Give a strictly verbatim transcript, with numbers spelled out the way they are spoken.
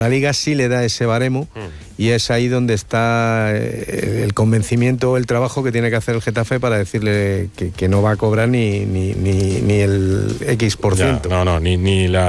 La Liga sí le da ese baremo y es ahí donde está el convencimiento o el trabajo que tiene que hacer el Getafe para decirle que, que no va a cobrar ni, ni, ni, ni el X por ciento. Ya, no, no, ni, ni la